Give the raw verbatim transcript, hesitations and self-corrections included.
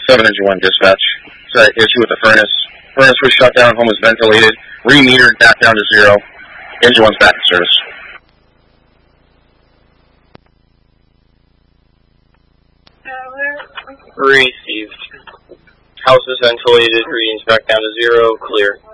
seven engine one dispatch. So issue with the furnace. Furnace was shut down, home was ventilated, re-metered back down to zero. Engine one's back in service. Received. House is ventilated, readings back down to zero, clear.